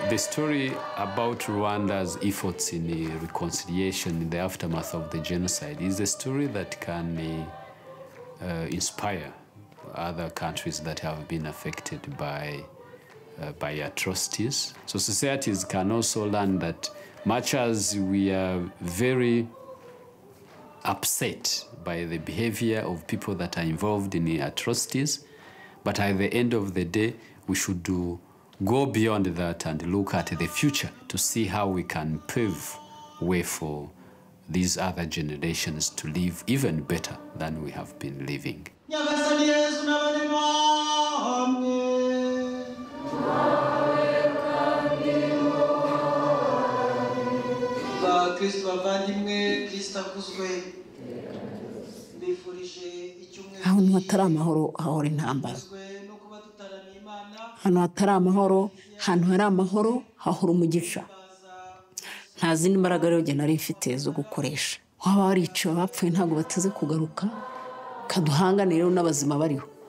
The story about Rwanda's efforts in reconciliation in the aftermath of the genocide is a story that can inspire other countries that have been affected by atrocities. So societies can also learn that much as we are very upset by the behavior of people that are involved in the atrocities, but at the end of the day, we should go beyond that and look at the future to see how we can pave way for these other generations to live even better than we have been living. ahantu hatari amahoro hahora intambara, ahantu hatari amahoro, ahantu hari amahoro hahora umugisha. Nta zindi mbaraga rero njye nari mfite zo gukoresha. Waba wariciwe abapfuye ntabwo bateze kugaruka, kaduhanganire n'abazima bariho.